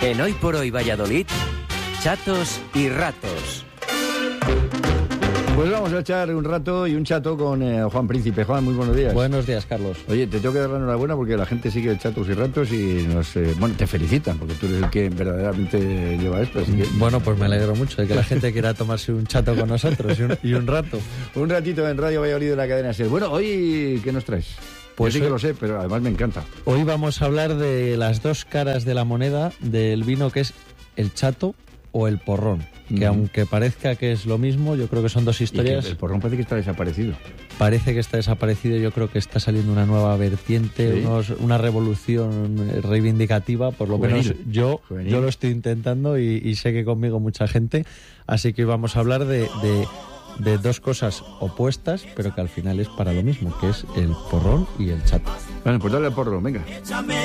En Hoy por Hoy Valladolid, chatos y ratos. Pues vamos a echar un rato y un chato con Juan Príncipe. Juan, muy buenos días. Buenos días, Carlos. Oye, te tengo que dar la enhorabuena porque la gente sigue chatos y ratos y te felicitan porque tú eres el que verdaderamente lleva esto. Así que... Bueno, pues me alegro mucho de que la gente quiera tomarse un chato con nosotros y un rato. Un ratito en Radio Valladolid de la cadena SER. Bueno, hoy, ¿qué nos traes? Pues yo sí que lo sé, pero además me encanta. Hoy vamos a hablar de las dos caras de la moneda del vino, que es el chato o el porrón. Que aunque parezca que es lo mismo, yo creo que son dos historias. El porrón parece que está desaparecido. Parece que está desaparecido, yo creo que está saliendo una nueva vertiente, ¿Sí? una revolución reivindicativa, por lo Juvenil. menos yo lo estoy intentando y sé que conmigo mucha gente, así que hoy vamos a hablar de dos cosas opuestas, pero que al final es para lo mismo, que es el porrón y el chato. Bueno, pues dale al porrón, venga. Échame